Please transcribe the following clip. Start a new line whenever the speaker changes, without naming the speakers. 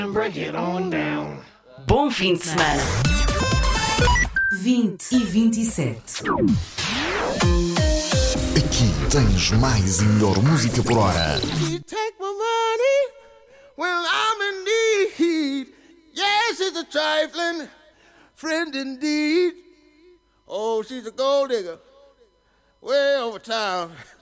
Break it on down.
Bom fim de semana.
20 e 27.
Aqui tens mais e melhor música por hora.
She take my money when I'm in need. Yes, she's a trifling friend indeed. Oh, she's a gold digger way over town.